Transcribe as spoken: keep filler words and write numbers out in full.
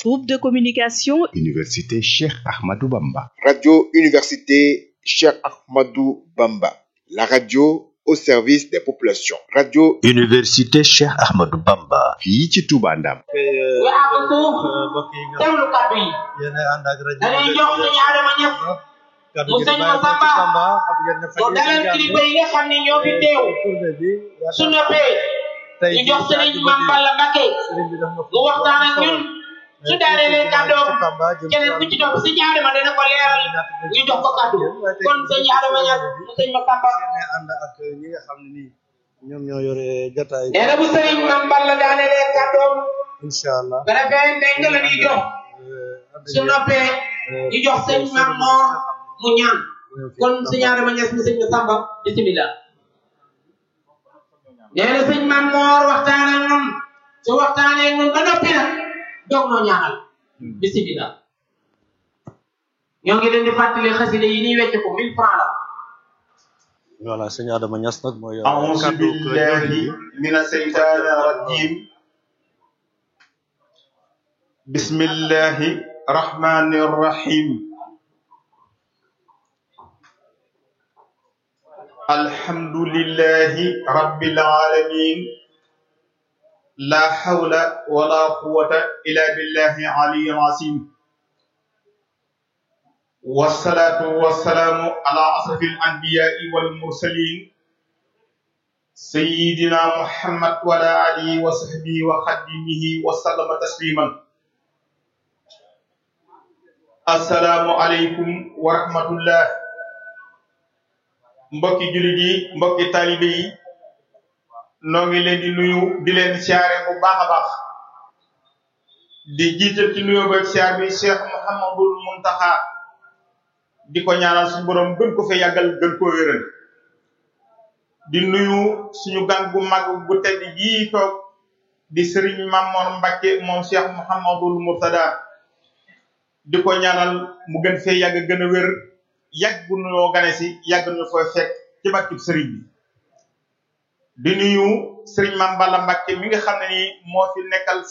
Groupe de communication. Université Cheikh Ahmadou Bamba. Radio Université Cheikh Ahmadou Bamba. La radio au service des populations. Radio Université Cheikh Ahmadou Bamba. fii ci Touba Ndam. mu sëñ Massamba mu dalal kilifa yi nga xam ne ñoo fi teew su noppee ñu jox sëriñ Mame Balla Mbacké mu waxtaan ak ñun su daanelee kàddoom keneen ku ci topp sëñ Adama dana ko leeral ñu jox ko kàddu kon sëñ Adama ñaar mu sëñ Massamba ànd ak ñi nga xam ne nii ñoom ñoo yore jotaay nee na bu sëriñ Mame Balla daanelee kàddoom inshallah préfet ndeng la ñuy jox su noppee ñu jox sëñ Mame Mor mu ñaan kon sëñ Adama Niass mu sëñ Massamba bismillah nee na sëñ Mame Mor waxtaan ak ñun su waxtaanee ak ñun ba noppi nag doog noo ñaanal bismillah ñoo ngi leen di fàttali xasida yi nii wecc ko mille francs la voilà sëñ Adama Niass nag mooy a'uuzu billahi mina shaytaani rajiim bismillahi rahmaani rahiim alhamdulillahi rabbil alamin la hawla wala quwwata illa billahi aliyyil azim wassalatu wassalamu ala asrafil anbiya'i wal mursalin sayyidina muhammad wa ala alihi wa sahbihi wa khadimihi wa sallama tasliman assalamu alaykum wa rahmatullah mbokki jullit yi mbokki taalibe yi noo ngi leen di nuyu di leen siyaare bu baax a baax di jiital ci nuyoo ba siyaar bi Cheikh Mouhamadul Muntaxa di ko ñaanal suñu borom gën ko fa yàggal gën koo wéral di nuyu suñu gan gu mag gu tedd yi toog di Serigne Mamor Mbacké moom Cheikh Mouhamadul Murtada di ko ñaanal mu gën fee yàgg gën a wér yàgg bu nuyoo gane si yàgg ñu fooy fekk ci barkeb sëriñ bi di nuyu sëriñ Mame Balla Mbacké mi nga xam ne nii moo fi nekkal